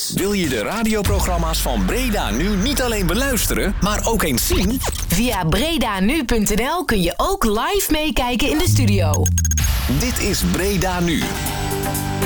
Plus. Wil je de radioprogramma's van Breda Nu niet alleen beluisteren, maar ook eens zien? Via bredanu.nl kun je ook live meekijken in de studio. Dit is Breda Nu.